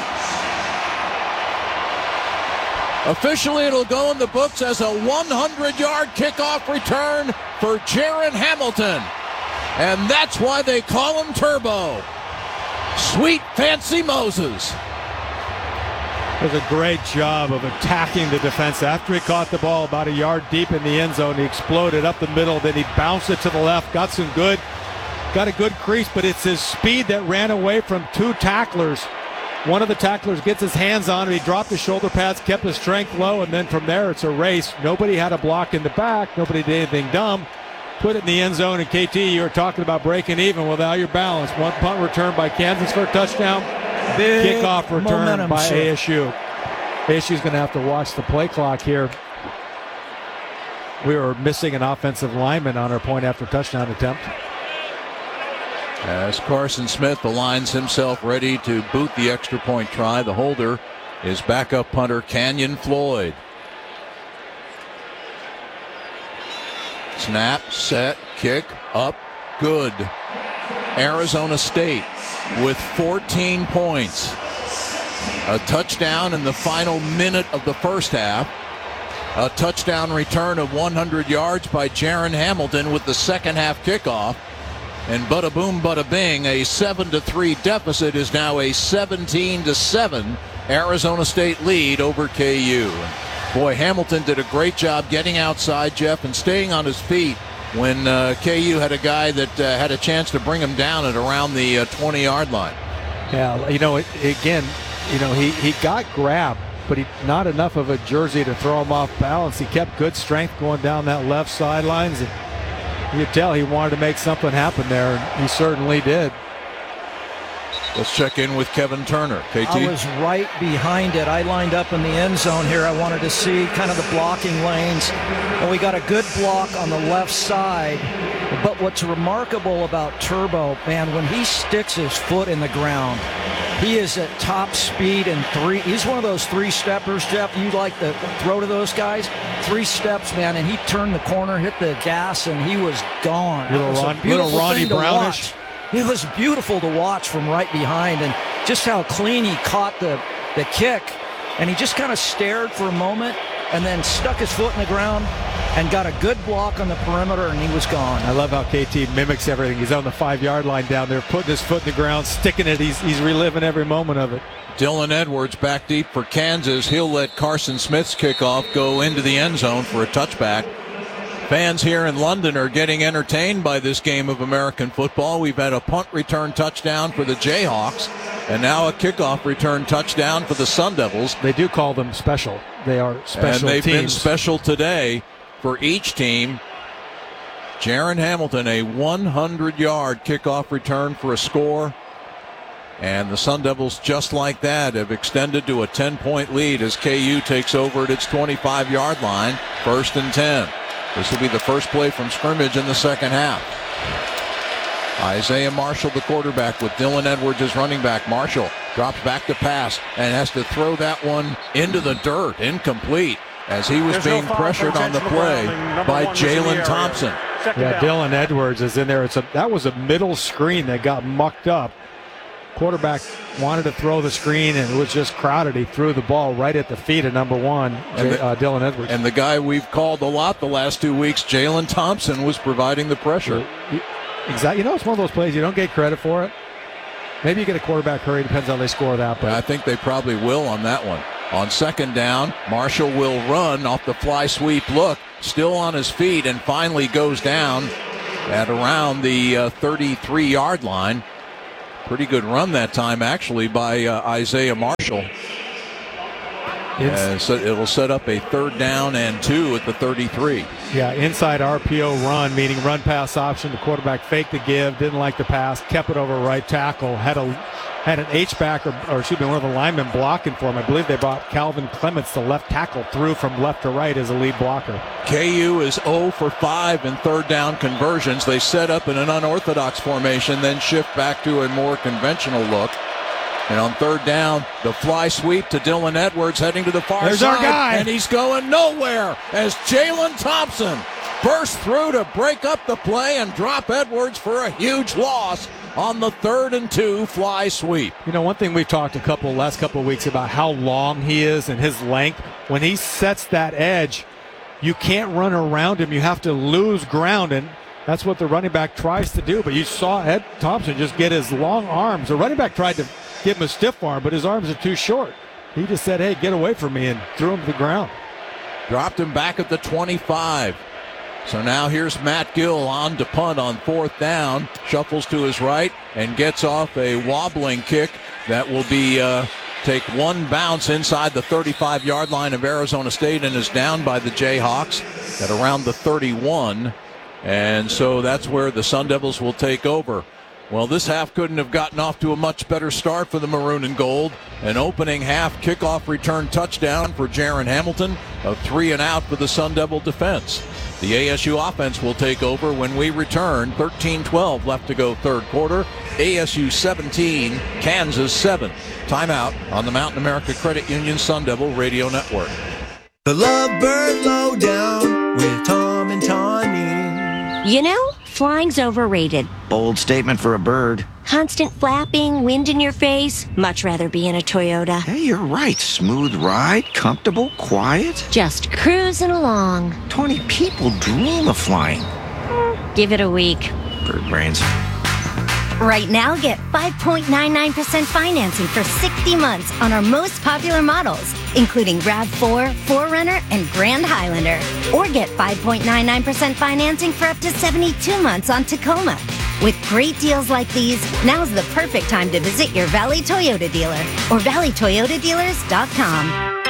Officially, it'll go in the books as a one hundred yard kickoff return for Jaron Hamilton. And that's why they call him Turbo. Sweet Fancy Moses. Does a great job of attacking the defense. After he caught the ball about a yard deep in the end zone, he exploded up the middle, then he bounced it to the left, got some good, got a good crease, but it's his speed that ran away from two tacklers. One of the tacklers gets his hands on it. He dropped his shoulder pads, kept his strength low, and then from there it's a race. Nobody had a block in the back. Nobody did anything dumb. Put it in the end zone, and K T, you were talking about breaking even without your balance. One punt return by Kansas for a touchdown. Big Kickoff return momentum by shift. A S U. A S U's going to have to watch the play clock here. We were missing an offensive lineman on our point after touchdown attempt. As Carson Smith aligns himself ready to boot the extra point try, the holder is backup punter Canyon Floyd. Snap, set, kick, up, good. Arizona State with fourteen points. A touchdown in the final minute of the first half. A touchdown return of one hundred yards by Jaron Hamilton with the second half kickoff. And bada boom, bada bing, a seven to three deficit is now a seventeen to seven Arizona State lead over K U. Boy, Hamilton did a great job getting outside, Jeff, and staying on his feet when uh, K U had a guy that uh, had a chance to bring him down at around the uh, twenty yard line. Yeah, you know, it, again, you know, he, he got grabbed, but he not enough of a jersey to throw him off balance. He kept good strength going down that left sidelines, and you could tell he wanted to make something happen there, and he certainly did. Let's check in with Kevin Turner. K T? I was right behind it. I lined up in the end zone here. I wanted to see kind of the blocking lanes. And we got a good block on the left side. But what's remarkable about Turbo, man, when he sticks his foot in the ground, he is at top speed and three. He's one of those three-steppers, Jeff. You like to throw to those guys? Three steps, man, and he turned the corner, hit the gas, and he was gone. Little, That was a Ron, beautiful little Ronnie thing to Brownish. watch. It was beautiful to watch from right behind, and just how clean he caught the, the kick. And he just kind of stared for a moment and then stuck his foot in the ground and got a good block on the perimeter, and he was gone. I love how K T mimics everything. He's on the five-yard line down there, putting his foot in the ground, sticking it. He's, he's reliving every moment of it. Dylan Edwards back deep for Kansas. He'll let Carson Smith's kickoff go into the end zone for a touchback. Fans here in London are getting entertained by this game of American football. We've had a punt return touchdown for the Jayhawks, and now a kickoff return touchdown for the Sun Devils. They do call them special. They are special And they've teams. been special today for each team. Jaron Hamilton, a one hundred yard kickoff return for a score. And the Sun Devils, just like that, have extended to a ten point lead as K U takes over at its twenty-five yard line, first and ten. This will be the first play from scrimmage in the second half. Isaiah Marshall, the quarterback, with Dylan Edwards as running back. Marshall drops back to pass and has to throw that one into the dirt, incomplete, as he was being pressured on the play by Jalen Thompson. Yeah, Dylan Edwards is in there. It's a that was a middle screen that got mucked up. Quarterback wanted to throw the screen, and it was just crowded. He threw the ball right at the feet of number one, And the, uh, Dylan Edwards. And the guy we've called a lot the last two weeks, Jalen Thompson, was providing the pressure. Exactly. You know, it's one of those plays you don't get credit for it. Maybe you get a quarterback hurry. Depends how they score that. But I think they probably will on that one. On second down, Marshall will run off the fly sweep look, still on his feet, and finally goes down at around the uh, thirty-three-yard line. Pretty good run that time, actually, by uh, Isaiah Marshall. Uh, so it will set up a third down and two at the thirty-three. Yeah, inside R P O run, meaning run pass option. The quarterback faked the give, didn't like the pass, kept it over right tackle, had a had an H-back, or, or excuse me, one of the linemen blocking for him. I believe they brought Calvin Clements, the left tackle, through from left to right as a lead blocker. K U is zero for five in third down conversions. They set up in an unorthodox formation, then shift back to a more conventional look. And on third down, the fly sweep to Dylan Edwards heading to the far There's side. our guy. And he's going nowhere as Jalen Thompson bursts through to break up the play and drop Edwards for a huge loss on the third and two fly sweep. You know, one thing we've talked a couple last couple of weeks about how long he is and his length. When he sets that edge, you can't run around him. You have to lose ground, and that's what the running back tries to do. But you saw Ed Thompson just get his long arms. The running back tried to give him a stiff arm, but his arms are too short. He just said, hey, get away from me, and threw him to the ground. Dropped him back at the twenty-five. So now here's Matt Gill on to punt on fourth down. Shuffles to his right and gets off a wobbling kick that will be uh, take one bounce inside the thirty-five-yard line of Arizona State and is down by the Jayhawks at around the thirty-one. And so that's where the Sun Devils will take over. Well, this half couldn't have gotten off to a much better start for the Maroon and Gold. An opening half kickoff return touchdown for Jaron Hamilton, a three and out for the Sun Devil defense. The A S U offense will take over when we return. thirteen twelve left to go third quarter. A S U seventeen, Kansas seven. Timeout on the Mountain America Credit Union Sun Devil Radio Network. The Lovebird Lowdown with Tom and Tawny. You know, flying's overrated. Bold statement for a bird. Constant flapping, wind in your face. Much rather be in a Toyota. Hey, you're right. Smooth ride, comfortable, quiet. Just cruising along. twenty people dream of flying. Give it a week. Bird brains. Right now, get five point nine nine percent financing for sixty months on our most popular models, including RAV four, four runner, and Grand Highlander. Or get five point nine nine percent financing for up to seventy-two months on Tacoma. With great deals like these, now's the perfect time to visit your Valley Toyota dealer or valley toyota dealers dot com.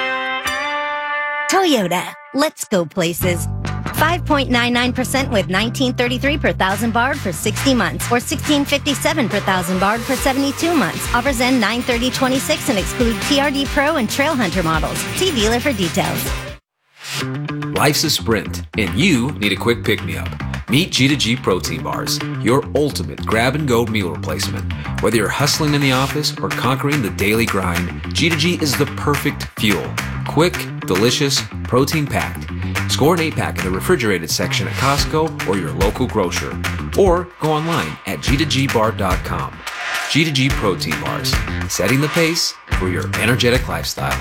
Toyota, let's go places. five point nine nine percent with nineteen thirty-three per thousand barred for sixty months or sixteen fifty-seven per thousand barred for seventy-two months. Offers end nine thirty twenty-six and exclude T R D Pro and Trail Hunter models. See dealer for details. Life's a sprint, and you need a quick pick-me-up. Meet G two G Protein Bars, your ultimate grab-and-go meal replacement. Whether you're hustling in the office or conquering the daily grind, G two G is the perfect fuel. Quick, delicious, protein-packed. Score an eight-pack in the refrigerated section at Costco or your local grocer. Or go online at G two G bar dot com. G two G Protein Bars, setting the pace for your energetic lifestyle.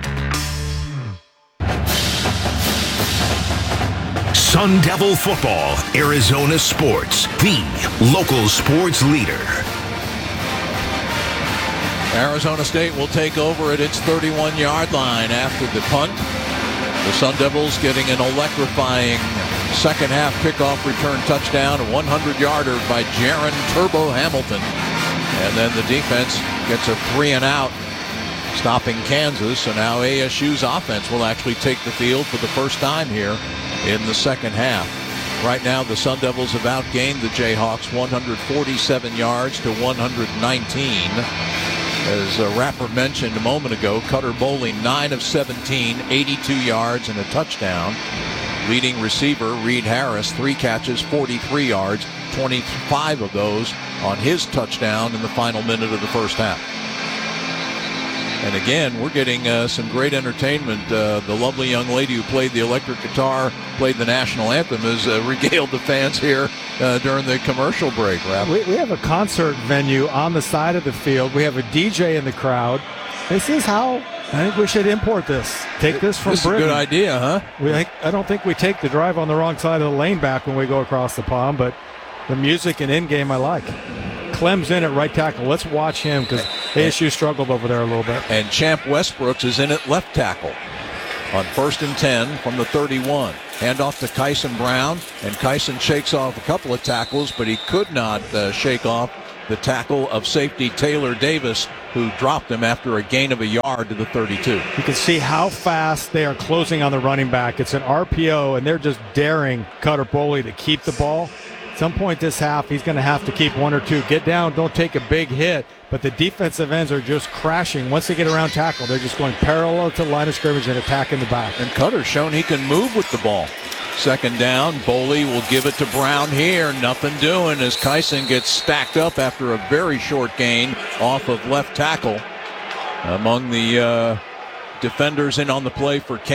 Sun Devil Football, Arizona Sports, the local sports leader. Arizona State will take over at its thirty-one-yard line after the punt. The Sun Devils getting an electrifying second-half kickoff return touchdown, a hundred-yarder by Jaron Turbo Hamilton. And then the defense gets a three and out, stopping Kansas. So now A S U's offense will actually take the field for the first time here in the second half. Right now, the Sun Devils have outgained the Jayhawks one hundred forty-seven yards to one hundred nineteen. As uh, Rapper mentioned a moment ago, Cutter Bowling nine of seventeen, eighty-two yards and a touchdown. leading receiver, Reed Harris, three catches, forty-three yards, twenty-five of those on his touchdown in the final minute of the first half. And again, we're getting uh, some great entertainment. Uh, the lovely young lady who played the electric guitar, played the national anthem, has uh, regaled the fans here uh, during the commercial break. Rap. We, we have a concert venue on the side of the field. We have a D J in the crowd. This is how I think we should import this. Take this from this Britain. This is a good idea, huh? We think, I don't think we take the drive on the wrong side of the lane back when we go across the pond, but the music and in-game I like. Clem's in at right tackle. Let's watch him because A S U struggled over there a little bit. And Champ Westbrooks is in at left tackle on first and ten from the thirty-one. Handoff to Kyson Brown, and Kyson shakes off a couple of tackles, but he could not uh, shake off the tackle of safety Taylor Davis, who dropped him after a gain of a yard to the thirty-two. You can see how fast they are closing on the running back. It's an R P O, and they're just daring Cutter Boley to keep the ball. At some point this half, he's going to have to keep one or two. Get down, don't take a big hit. But the defensive ends are just crashing. Once they get around tackle, they're just going parallel to the line of scrimmage and attacking the back. And Cutter's shown he can move with the ball. Second down, Boley will give it to Brown here. Nothing doing as Kyson gets stacked up after a very short gain off of left tackle. Among the uh, defenders in on the play for Kansas.